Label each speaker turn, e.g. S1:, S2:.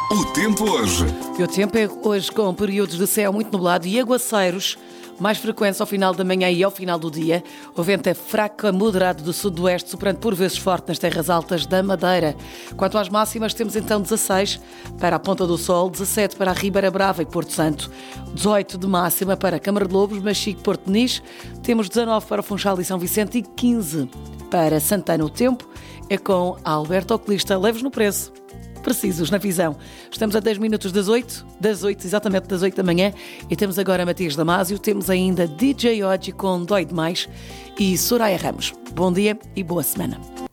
S1: O tempo hoje.
S2: E o tempo é hoje com períodos de céu muito nublado e aguaceiros mais frequentes ao final da manhã e ao final do dia. O vento é fraco a moderado do sudoeste, soprando por vezes forte nas terras altas da Madeira. Quanto às máximas, temos então 16 para a Ponta do Sol, 17 para a Ribeira Brava e Porto Santo, 18 de máxima para Câmara de Lobos, Machique, Porto Nis, temos 19 para Funchal e São Vicente e 15 para Santana. O tempo é com a Alberto Oculista, leves no preço, precisos na visão. Estamos a 10 minutos das 8, exatamente das 8 da manhã, e temos agora Matias Damasio, temos ainda DJ Oji com Dói Demais e Soraya Ramos. Bom dia e boa semana.